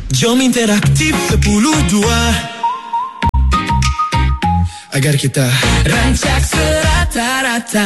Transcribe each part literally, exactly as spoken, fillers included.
Jom interaktif sepuluh dua agar kita rancak serata-rata.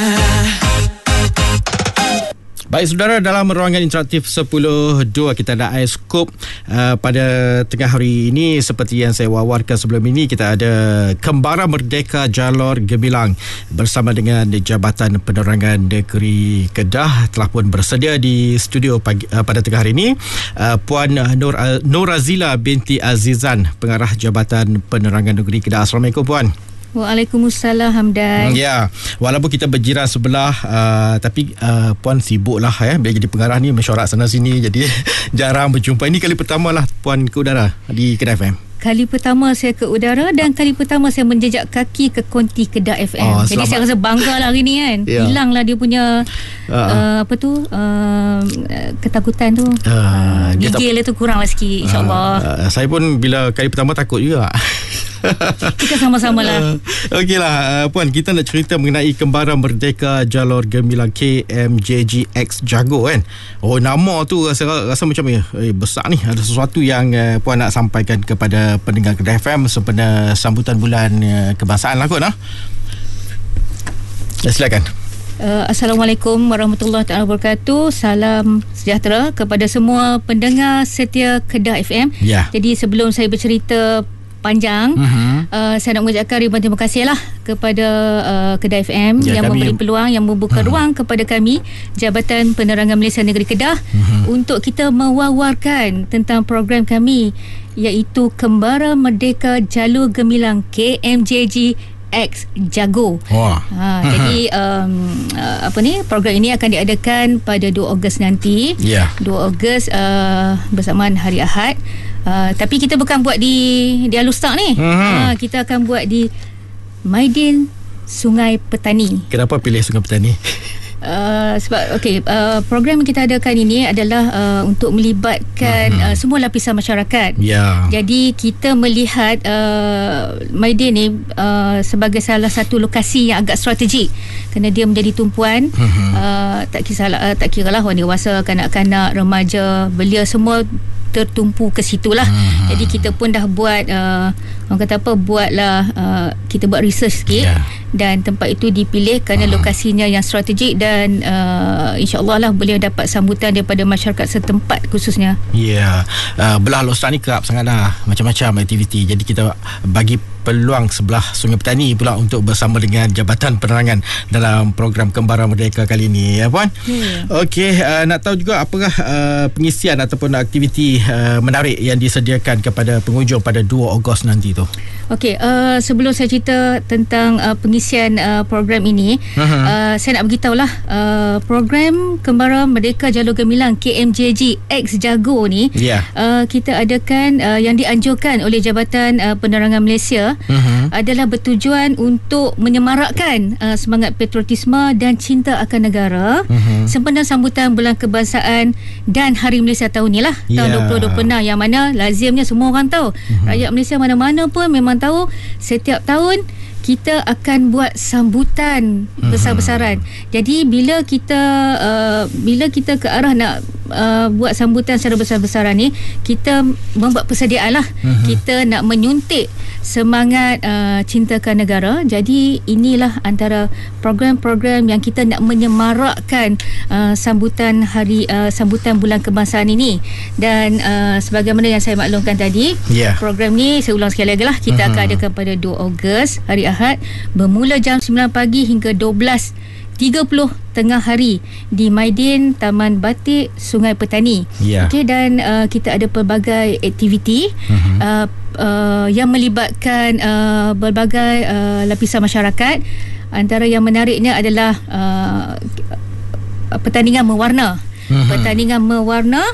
Baik saudara, dalam ruangan interaktif sepuluh dua kita ada iScoop uh, pada tengah hari ini. Seperti yang saya wawarkan sebelum ini, kita ada Kembara Merdeka Jalor Gemilang bersama dengan Jabatan Penerangan Negeri Kedah telah pun bersedia di studio pagi, uh, pada tengah hari ini. uh, Puan Nur, uh, Nurazila binti Azizan, Pengarah Jabatan Penerangan Negeri Kedah. Assalamualaikum Puan. Waalaikumsalam Hamdan. Ya, walaupun kita berjiran sebelah, uh, tapi uh, Puan sibuk lah ya. Bila jadi pengarah ni mesyuarat sana sini, jadi jarang berjumpa. Ini kali pertama lah Puan ke udara di Kedah F M. Kali pertama saya ke udara dan kali pertama saya menjejak kaki ke konti Kedah F M. Oh, jadi saya rasa bangga lah hari ni kan. Yeah. Hilanglah dia punya uh, uh, apa tu uh, ketakutan tu. Uh, Gigil tak, tu kuranglah sikit, insyaAllah. Uh, uh, saya pun bila kali pertama takut juga. Kita sama-sama lah. uh, Okeylah uh, Puan, kita nak cerita mengenai Kembara Merdeka Jalor Gemilang K M J G X Jago kan. Oh, nama tu rasa, rasa macam eh, eh, besar ni. Ada sesuatu yang uh, Puan nak sampaikan kepada pendengar Kedah F M sempena sambutan bulan uh, kebangsaan lah kot. Ha? Silakan. Uh, Assalamualaikum warahmatullahi wabarakatuh. Salam sejahtera kepada semua pendengar setia Kedah F M. Yeah. Jadi sebelum saya bercerita panjang, uh-huh. uh, saya nak mengucapkan ribuan terima kasih lah kepada uh, Kedah F M ya, yang memberi peluang, yang membuka uh-huh. ruang kepada kami Jabatan Penerangan Malaysia Negeri Kedah uh-huh. untuk kita mewawarkan tentang program kami, iaitu Kembara Merdeka Jalur Gemilang K M J G X Jago. Wah. Ha, jadi um, uh, apa ni, program ini akan diadakan pada dua Ogos nanti. Yeah. dua Ogos uh, bersamaan hari Ahad. Uh, tapi kita bukan buat di di Alustak ni. Uh-huh. Uh, kita akan buat di Maidin Sungai Petani. Kenapa pilih Sungai Petani? Uh, sebab okey, uh, program yang kita adakan ini adalah uh, untuk melibatkan uh-huh. uh, semua lapisan masyarakat. Yeah. Jadi kita melihat uh, Maidin ni uh, sebagai salah satu lokasi yang agak strategik kerana dia menjadi tumpuan. Uh-huh. uh, tak kisahlah uh, tak kiralah orang dewasa, kanak-kanak, remaja, belia, semua tertumpu ke situlah. Hmm. Jadi kita pun dah buat uh, orang kata apa, buatlah uh, kita buat research sikit, yeah. dan tempat itu dipilih kerana hmm. lokasinya yang strategik dan uh, insya-Allah lah boleh dapat sambutan daripada masyarakat setempat khususnya. Ya, yeah. uh, belah Lostan ni kerap sangat lah, macam-macam aktiviti. Jadi kita bagi peluang sebelah Sungai Petani pula untuk bersama dengan Jabatan Penerangan dalam program Kembara Merdeka kali ini, ya Puan. Yeah. Okey, uh, nak tahu juga apakah uh, pengisian ataupun aktiviti uh, menarik yang disediakan kepada pengunjung pada dua Ogos nanti tu. Okey, uh, sebelum saya cerita tentang uh, pengisian uh, program ini, uh-huh. uh, saya nak beritahulah uh, program Kembara Merdeka Jalur Gemilang K M J G X Jago ni, yeah. uh, kita adakan uh, yang dianjurkan oleh Jabatan uh, Penerangan Malaysia. Uh-huh. adalah bertujuan untuk menyemarakkan uh, semangat patriotisme dan cinta akan negara uh-huh. sempena sambutan bulan kebangsaan dan Hari Malaysia tahun ni lah, yeah. tahun dua ribu dua puluh enam, yang mana lazimnya semua orang tahu, uh-huh. rakyat Malaysia mana-mana pun memang tahu setiap tahun kita akan buat sambutan uh-huh. besar-besaran. Jadi bila kita uh, bila kita ke arah nak uh, buat sambutan secara besar-besaran ni, kita membuat persediaan lah. Uh-huh. Kita nak menyuntik semangat uh, cintakan negara. Jadi inilah antara program-program yang kita nak menyemarakkan uh, sambutan hari uh, sambutan bulan kebangsaan ini. Dan uh, sebagaimana yang saya maklumkan tadi, yeah. program ni saya ulang sekali lagi lah, kita uh-huh. akan adakan pada dua Ogos hari Ahad, bermula jam sembilan pagi hingga dua belas tiga puluh tengah hari di Maidin Taman Batik Sungai Petani. Yeah. Okey, dan uh, kita ada pelbagai aktiviti uh-huh. uh, uh, yang melibatkan uh, berbagai uh, lapisan masyarakat. Antara yang menariknya adalah uh, pertandingan mewarna. Uh-huh. Pertandingan mewarna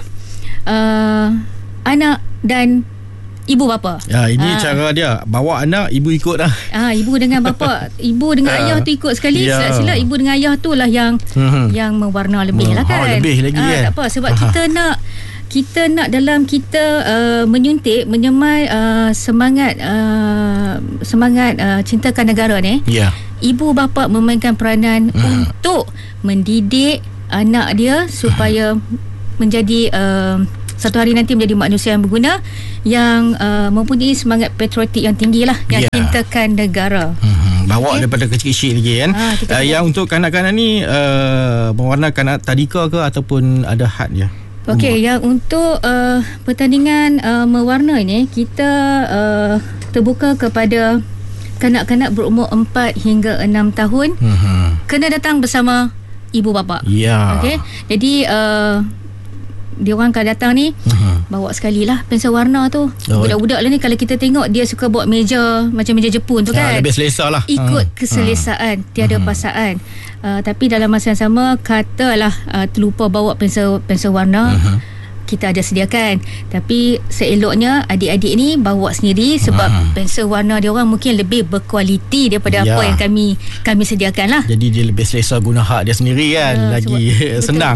uh, anak dan ibu bapa. Ya, ini ha. cara dia. Bawa anak, ibu ikut dah. Ah, ha, ibu dengan bapa, ibu dengan ayah tu ikut sekali. Ya. Silap-silap ibu dengan ayah tu lah yang uh-huh. yang mewarna lebih lah kan. Ha, lebih lagi ha, kan. Tak apa, sebab uh-huh. kita nak kita nak dalam kita uh, menyuntik, menyemai uh, semangat uh, semangat uh, cintakan negara ni. Ya. Ibu bapa memainkan peranan uh. untuk mendidik anak dia supaya uh. menjadi uh, satu hari nanti menjadi manusia yang berguna, yang uh, mempunyai semangat patriotik yang tinggi lah, yang yeah. cintakan negara. Hmm, bawa okay. daripada kecil-kecil lagi kan. Ha, uh, yang untuk kanak-kanak ni uh, mewarna kanak tadika ke ataupun ada had je? Okey, yang untuk uh, pertandingan uh, mewarna ini, kita uh, terbuka kepada kanak-kanak berumur empat hingga enam tahun. Uh-huh. Kena datang bersama ibu bapa. Ya. Yeah. Okey. Jadi uh, dia orang kalau datang ni uh-huh. bawa sekali lah pensel warna tu. Oh. Budak-budak lah ni kalau kita tengok dia suka bawa meja macam meja Jepun tu kan. Ya, lebih selesa lah. Ikut uh. keselesaan, uh. tiada uh-huh. paksaan. Uh, tapi dalam masa yang sama katalah uh, terlupa bawa pensel pensel warna. Uh-huh. Kita ada sediakan, tapi seeloknya adik-adik ni bawa sendiri sebab ha. pensel warna dia orang mungkin lebih berkualiti daripada ya. apa yang kami kami sediakan lah. Jadi dia lebih selesa guna hak dia sendiri kan, uh, lagi sebab, senang.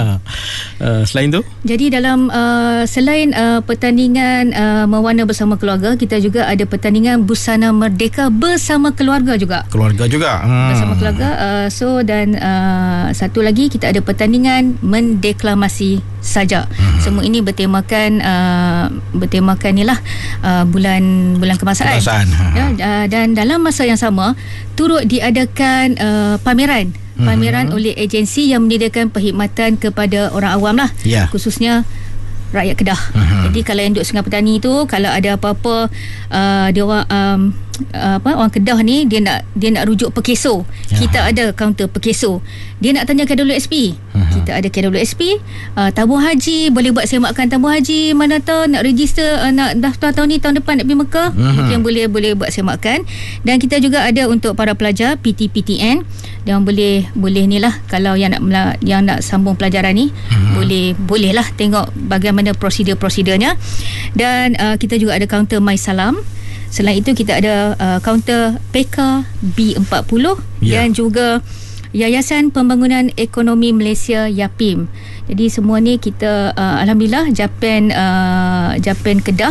uh, selain tu? Jadi dalam uh, selain uh, pertandingan uh, mewarna bersama keluarga, kita juga ada pertandingan busana merdeka bersama keluarga juga. Keluarga juga. Hmm. Bersama keluarga. Uh, so dan uh, satu lagi kita ada pertandingan mendeklamasi saja. Hmm. Semua ini bertemakan uh, bertemakan ni lah uh, bulan bulan kebangsaan. kebangsaan. Ya, uh, dan dalam masa yang sama turut diadakan uh, pameran pameran hmm. oleh agensi yang menyediakan perkhidmatan kepada orang awam lah, yeah. khususnya rakyat Kedah. Uh-huh. Jadi kalau yang duduk Sungai Petani tu, kalau ada apa-apa uh, dia orang um, apa orang Kedah ni dia nak dia nak rujuk Pekeso, ya. Kita ada kaunter Pekeso. Dia nak tanya K W S P, uh-huh. kita ada K W S P. uh, tabung haji, boleh buat semakan tabung haji, mana tahu nak register, uh, nak daftar tahun ni, tahun depan nak pergi Mekah, uh-huh. mungkin boleh boleh buat semakan. Dan kita juga ada untuk para pelajar P T P T N, yang boleh boleh ni lah kalau yang nak yang nak sambung pelajaran ni, uh-huh. boleh boleh lah tengok bagaimana prosedur-prosedurnya. Dan uh, kita juga ada kaunter My Salam. Selain itu kita ada uh, kaunter P K B empat puluh, yeah. dan juga Yayasan Pembangunan Ekonomi Malaysia YAPIM. Jadi semua ni kita uh, alhamdulillah Japan uh, Japan Kedah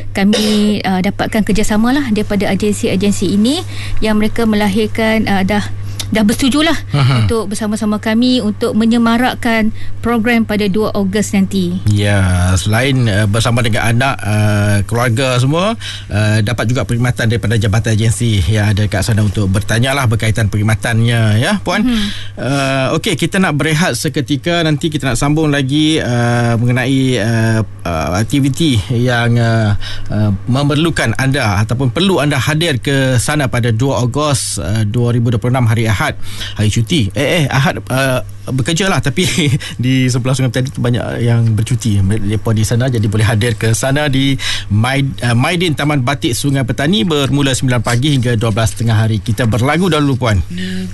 kami uh, dapatkan kerjasama lah daripada agensi-agensi ini yang mereka melahirkan uh, dah dah bersetujulah uh-huh. untuk bersama-sama kami untuk menyemarakkan program pada dua Ogos nanti. Ya, selain uh, bersama dengan anak, uh, keluarga semua, uh, dapat juga perkhidmatan daripada jabatan agensi yang ada kat sana untuk bertanyalah berkaitan perkhidmatannya, ya puan. Uh-huh. Uh, Okey, kita nak berehat seketika, nanti kita nak sambung lagi uh, mengenai uh, uh, aktiviti yang uh, uh, memerlukan anda ataupun perlu anda hadir ke sana pada dua Ogos uh, dua ribu dua puluh enam hari Ahad. Hari cuti. Eh eh Ahad uh, bekerja lah, tapi di sebelah Sungai Petani tu banyak yang bercuti. Mereka di sana, jadi boleh hadir ke sana di Maid, uh, Maidin Taman Batik Sungai Petani bermula sembilan pagi hingga dua belas tengah hari. Kita berlagu dahulu puan.